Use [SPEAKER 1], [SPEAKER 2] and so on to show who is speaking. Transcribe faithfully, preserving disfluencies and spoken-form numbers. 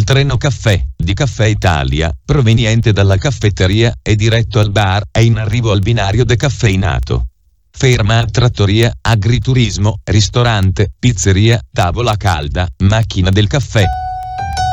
[SPEAKER 1] treno caffè di Caffè Italia, proveniente dalla caffetteria e diretto al bar, è in arrivo al binario decaffeinato. Ferma trattoria, agriturismo, ristorante, pizzeria, tavola calda, macchina del caffè.